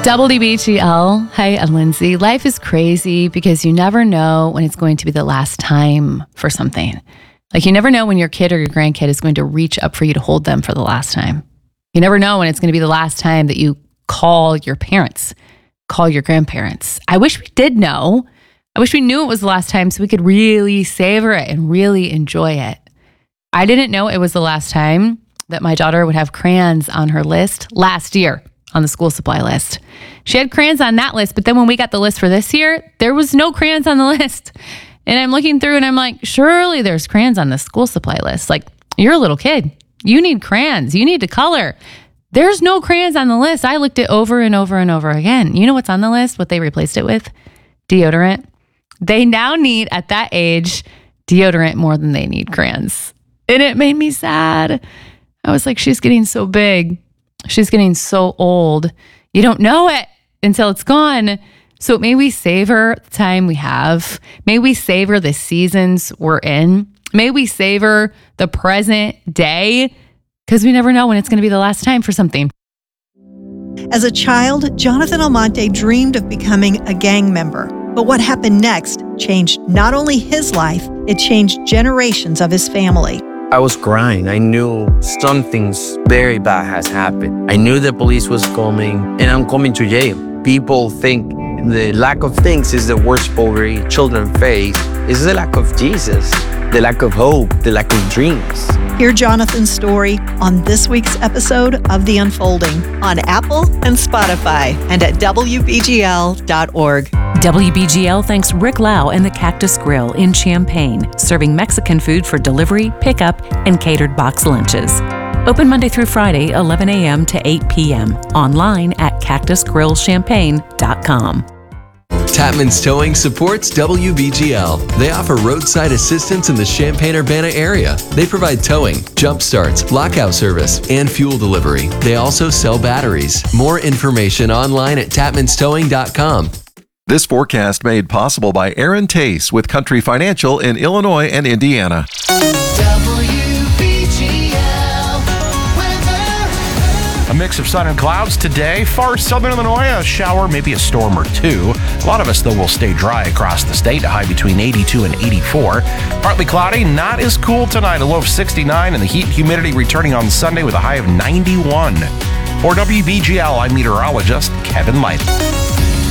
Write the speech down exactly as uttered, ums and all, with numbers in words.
W B G L. Hi, I'm Lindsay. Life is crazy because you never know when it's going to be the last time for something. Like you never know when your kid or your grandkid is going to reach up for you to hold them for the last time. You never know when it's going to be the last time that you call your parents, call your grandparents. I wish we did know. I wish we knew it was the last time so we could really savor it and really enjoy it. I didn't know it was the last time that my daughter would have crayons on her list last year. On the school supply list. She had crayons on that list, but then when we got the list for this year, there was no crayons on the list. And I'm looking through and I'm like, surely there's crayons on the school supply list. Like, you're a little kid. You need crayons. You need to color. There's no crayons on the list. I looked it over and over and over again. You know what's on the list? What they replaced it with? Deodorant. They now need, at that age, deodorant more than they need crayons. And it made me sad. I was like, she's getting so big. She's getting so old. You don't know it until it's gone. So may we savor the time we have. May we savor the seasons we're in. May we savor the present day because we never know when it's going to be the last time for something. As a child, Jonathan Almonte dreamed of becoming a gang member. But what happened next changed not only his life, it changed generations of his family. I was crying. I knew something's very bad has happened. I knew the police was coming and I'm coming to jail. People think the lack of things is the worst poverty children face. It's the lack of Jesus, the lack of hope, the lack of dreams. Hear Jonathan's story on this week's episode of The Unfolding on Apple and Spotify and at W B G L dot org. W B G L thanks Rick Lau and the Cactus Grill in Champaign, serving Mexican food for delivery, pickup, and catered box lunches. Open Monday through Friday, eleven a.m. to eight p.m. Online at cactus grill champagne dot com. Tapman's Towing supports W B G L. They offer roadside assistance in the Champaign-Urbana area. They provide towing, jump starts, lockout service, and fuel delivery. They also sell batteries. More information online at tapmans towing dot com. This forecast made possible by Aaron Tace with Country Financial in Illinois and Indiana. A mix of sun and clouds today. Far southern Illinois, a shower, maybe a storm or two. A lot of us, though, will stay dry across the state, a high between eighty-two and eighty-four. Partly cloudy, not as cool tonight, a low of sixty-nine, and the heat and humidity returning on Sunday with a high of ninety-one. For W B G L, I'm meteorologist Kevin Light.